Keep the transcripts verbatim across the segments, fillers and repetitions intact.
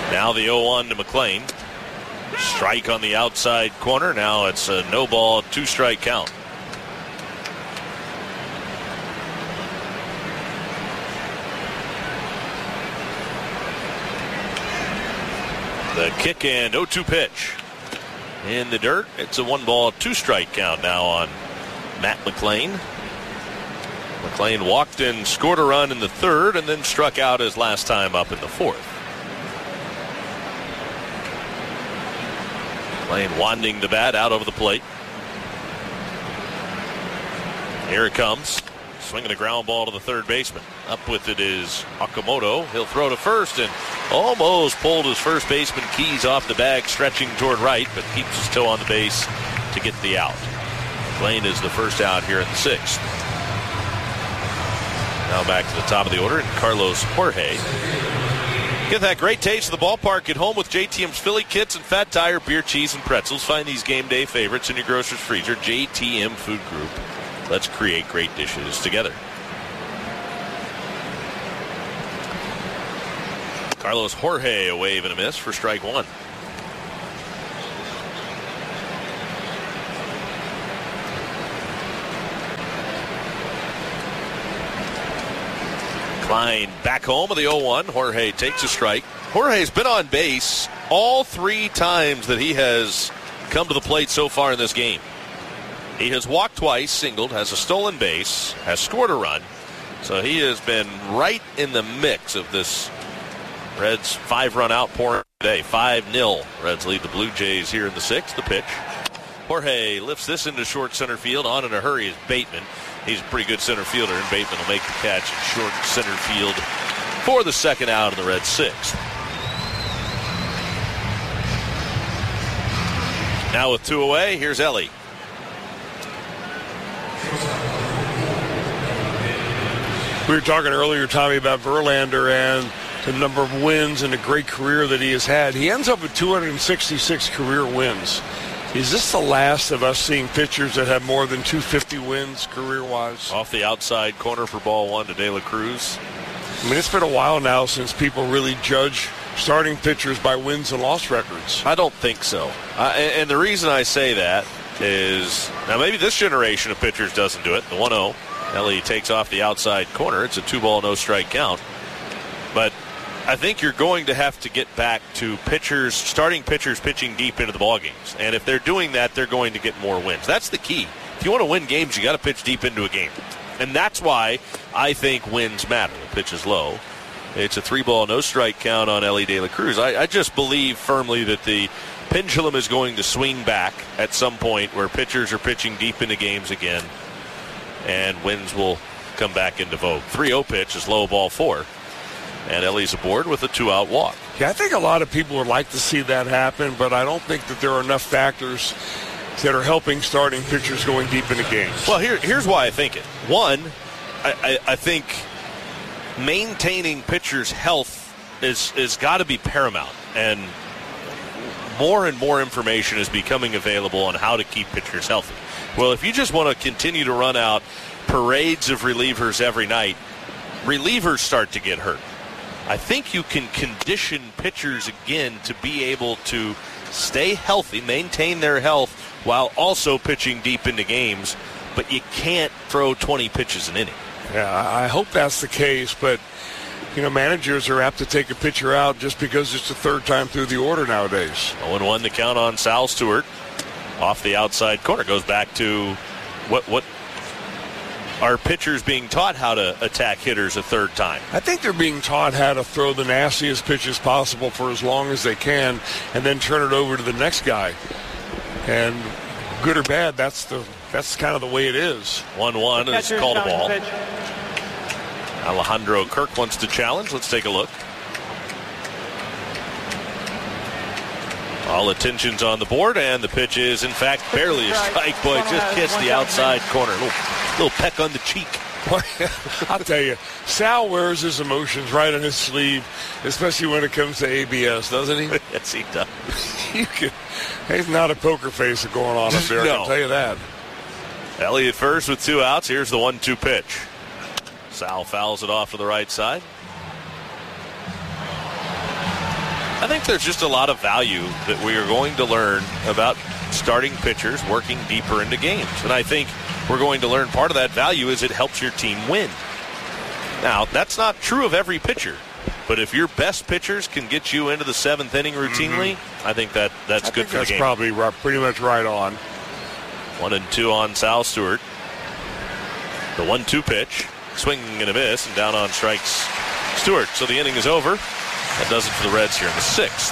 Now the oh one to McLean. Strike on the outside corner. Now it's a no ball, two strike count. The kick and oh two pitch. In the dirt, it's a one ball, two strike count now on Matt McLean. McLean walked and scored a run in the third and then struck out his last time up in the fourth. McLean wanding the bat out over the plate. Here it comes. Swinging a ground ball to the third baseman. Up with it is Okamoto. He'll throw to first and almost pulled his first baseman Keys off the bag, stretching toward right, but keeps his toe on the base to get the out. McLean is the first out here in the sixth. Now back to the top of the order, and Carlos Jorge. Get that great taste of the ballpark at home with J T M's Philly Kits and Fat Tire beer, cheese, and pretzels. Find these game day favorites in your grocer's freezer. J T M Food Group. Let's create great dishes together. Carlos Jorge, a wave and a miss for strike one. Klein back home with the oh one. Jorge takes a strike. Jorge's been on base all three times that he has come to the plate so far in this game. He has walked twice, singled, has a stolen base, has scored a run. So he has been right in the mix of this Reds five-run outpouring today. five nil. Reds lead the Blue Jays here in the sixth. The pitch. Jorge lifts this into short center field. On in a hurry is Bateman. He's a pretty good center fielder, and Bateman will make the catch in short center field for the second out in the Reds sixth. Now with two away, here's Ellie. We were talking earlier, Tommy, about Verlander and the number of wins and the great career that he has had. He ends up with two hundred sixty-six career wins. Is this the last of us seeing pitchers that have more than two hundred fifty wins career-wise? Off the outside corner for ball one to De La Cruz. I mean, it's been a while now since people really judge starting pitchers by wins and loss records. I don't think so. Uh, and, and the reason I say that is, now maybe this generation of pitchers doesn't do it. The one oh. Ellie takes off the outside corner. It's a two-ball, no-strike count. But I think you're going to have to get back to pitchers, starting pitchers pitching deep into the ball games. And if they're doing that, they're going to get more wins. That's the key. If you want to win games, you got to pitch deep into a game. And that's why I think wins matter. The pitch is low. It's a three-ball, no-strike count on Ellie De La Cruz. I, I just believe firmly that the pendulum is going to swing back at some point where pitchers are pitching deep into games again, and wins will come back into vogue. three oh pitch is low, ball four. And Ellie's aboard with a two-out walk. Yeah, I think a lot of people would like to see that happen, but I don't think that there are enough factors that are helping starting pitchers going deep into games. Well, here, here's why I think it. One, I, I, I think maintaining pitchers' health is is got to be paramount, and more and more information is becoming available on how to keep pitchers healthy. Well, if you just want to continue to run out parades of relievers every night, relievers start to get hurt. I think you can condition pitchers again to be able to stay healthy, maintain their health, while also pitching deep into games, but you can't throw twenty pitches an inning. Yeah, I hope that's the case, but, you know, managers are apt to take a pitcher out just because it's the third time through the order nowadays. oh and one to count on Sal Stewart. Off the outside corner. Goes back to what what are pitchers being taught how to attack hitters a third time? I think they're being taught how to throw the nastiest pitches possible for as long as they can and then turn it over to the next guy. And good or bad, that's the that's kind of the way it is. one one is called a ball. Alejandro Kirk wants to challenge. Let's take a look. All attention's on the board, and the pitch is, in fact, barely a strike. Boy, just kissed the outside corner. A little, little peck on the cheek. I'll tell you, Sal wears his emotions right on his sleeve, especially when it comes to A B S, doesn't he? Yes, he does. You can, there's not a poker face going on up there, no. I can tell you that. Elliott first with two outs. Here's the one two pitch. Sal fouls it off to the right side. I think there's just a lot of value that we are going to learn about starting pitchers working deeper into games. And I think we're going to learn part of that value is it helps your team win. Now, that's not true of every pitcher. But if your best pitchers can get you into the seventh inning routinely, mm-hmm. I think that that's I good think for that's the game. That's probably right, pretty much right on. One and two on Sal Stewart. The one two pitch. Swing and a miss, and down on strikes Stewart. So the inning is over. That does it for the Reds here in the sixth.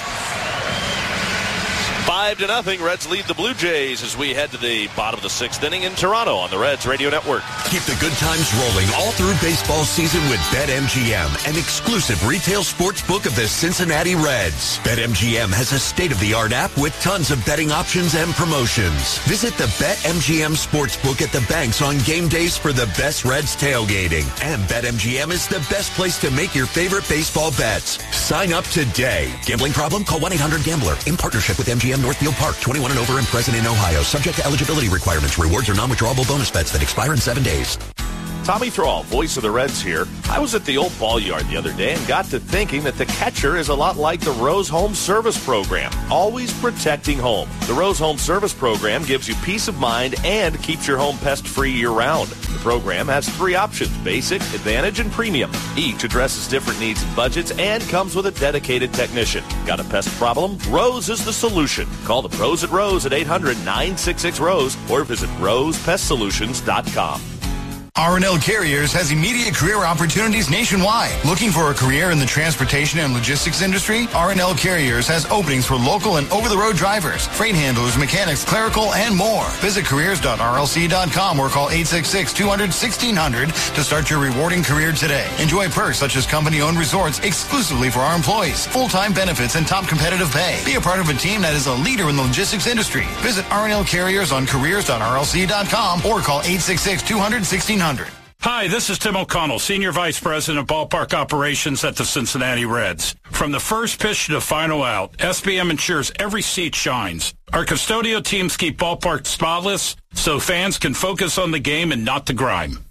Five to nothing. Reds lead the Blue Jays as we head to the bottom of the sixth inning in Toronto on the Reds Radio Network. Keep the good times rolling all through baseball season with BetMGM, an exclusive retail sports book of the Cincinnati Reds. BetMGM has a state-of-the-art app with tons of betting options and promotions. Visit the BetMGM Sportsbook at the banks on game days for the best Reds tailgating. And BetMGM is the best place to make your favorite baseball bets. Sign up today. Gambling problem? Call one eight hundred gambler. In partnership with M G M Northfield Park, twenty-one and over and present in Ohio. Subject to eligibility requirements. Rewards are non-withdrawable bonus bets that expire in seven days. Tommy Thrall, voice of the Reds here. I was at the old ball yard the other day and got to thinking that the catcher is a lot like the Rose Home Service Program, always protecting home. The Rose Home Service Program gives you peace of mind and keeps your home pest-free year-round. The program has three options, basic, advantage, and premium. Each addresses different needs and budgets and comes with a dedicated technician. Got a pest problem? Rose is the solution. Call the pros at Rose at eight hundred nine six six ROSE or visit rose pest solutions dot com. R and L Carriers has immediate career opportunities nationwide. Looking for a career in the transportation and logistics industry? R and L Carriers has openings for local and over-the-road drivers, freight handlers, mechanics, clerical, and more. Visit careers dot R L C dot com or call eight six six, two hundred, sixteen hundred to start your rewarding career today. Enjoy perks such as company-owned resorts exclusively for our employees, full-time benefits, and top competitive pay. Be a part of a team that is a leader in the logistics industry. Visit R and L Carriers on careers dot R L C dot com or call eight six six, two hundred, sixteen hundred. Hi, this is Tim O'Connell, Senior Vice President of Ballpark Operations at the Cincinnati Reds. From the first pitch to the final out, S B M ensures every seat shines. Our custodial teams keep ballparks spotless so fans can focus on the game and not the grime.